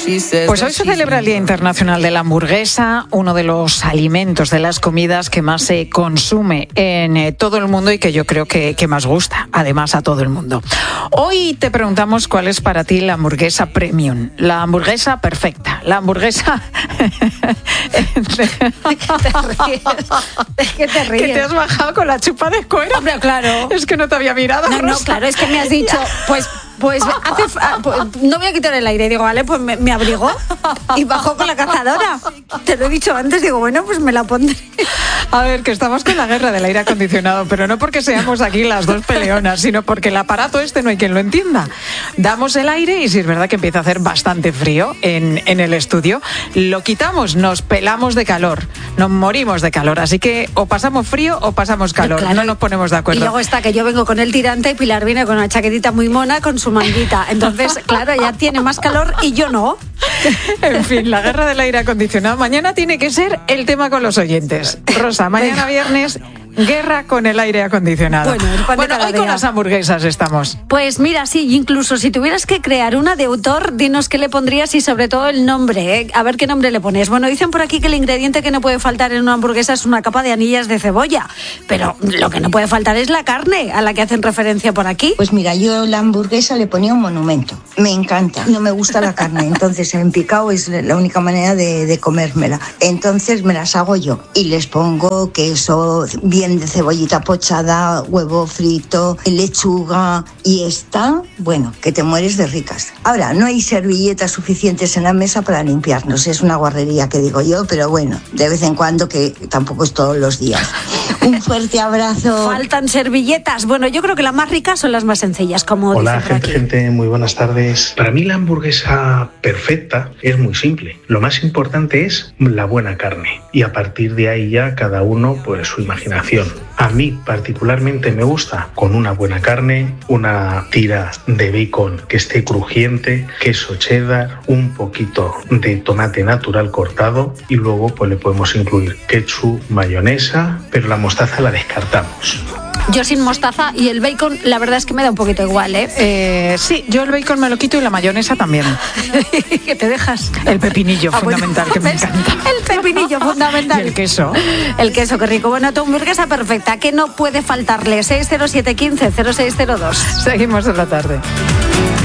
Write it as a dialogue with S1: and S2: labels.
S1: Pues hoy se celebra el Día Internacional de la Hamburguesa, uno de los alimentos, de las comidas que más se consume en todo el mundo y que yo creo que más gusta, además, a todo el mundo. Hoy te preguntamos cuál es para ti la hamburguesa premium, la hamburguesa perfecta, la hamburguesa...
S2: ¿De qué te ríes?
S1: Que te has bajado con la chupa de cuero.
S2: Hombre, claro.
S1: Es que no te había mirado.
S2: No, claro, es que me has dicho, pues no voy a quitar el aire. Digo, vale, pues me abrigo y bajo con la cazadora. Te lo he dicho antes, digo, bueno, pues me la pondré.
S1: A ver, que estamos con la guerra del aire acondicionado, pero no porque seamos aquí las dos peleonas, sino porque el aparato no hay quien lo entienda. Damos el aire y si es verdad que empieza a hacer bastante frío en el estudio, lo quitamos, nos pelamos de calor, nos morimos de calor, así que o pasamos frío o pasamos calor, claro, no nos ponemos de acuerdo.
S2: Y luego está que yo vengo con el tirante y Pilar viene con una chaquetita muy mona con su manguita, entonces claro, ella tiene más calor y yo no.
S1: En fin, la guerra del aire acondicionado mañana tiene que ser el tema con los oyentes. Rosa, mañana viernes, guerra con el aire acondicionado. Bueno, hoy con las hamburguesas estamos.
S2: Pues mira, sí, incluso si tuvieras que crear una de autor, dinos qué le pondrías y sobre todo el nombre, ¿eh? A ver qué nombre le pones. Bueno, dicen por aquí que el ingrediente que no puede faltar en una hamburguesa es una capa de anillas de cebolla, pero lo que no puede faltar es la carne, a la que hacen referencia por aquí.
S3: Pues mira, yo la hamburguesa le ponía un monumento. Me encanta, no me gusta la carne, entonces en picado es la única manera de comérmela. Entonces me las hago yo y les pongo queso, bien de cebollita pochada, huevo frito, lechuga y está, bueno, que te mueres de ricas. Ahora, no hay servilletas suficientes en la mesa para limpiarnos, es una guarrería que digo yo, pero bueno, de vez en cuando, que tampoco es todos los días. Un fuerte abrazo.
S2: Faltan servilletas. Bueno, yo creo que las más ricas son las más sencillas, como
S4: Hola,
S2: dicen por aquí.
S4: gente, muy buenas tardes. Para mí la hamburguesa perfecta es muy simple. Lo más importante es la buena carne y a partir de ahí ya cada uno pues su imaginación. A mí particularmente me gusta con una buena carne, una tira de bacon que esté crujiente, queso cheddar, un poquito de tomate natural cortado y luego pues le podemos incluir ketchup, mayonesa, pero la mostaza la descartamos.
S2: Yo sin mostaza y el bacon, la verdad es que me da un poquito igual, ¿eh?
S1: Sí, yo el bacon me lo quito y la mayonesa también.
S2: ¿Qué te dejas?
S1: El pepinillo fundamental, que me encanta.
S2: El pepinillo fundamental.
S1: Y el queso.
S2: El queso, qué rico. Bueno, tu hamburguesa perfecta, que no puede faltarle. 60715 0602.
S1: Seguimos en la tarde.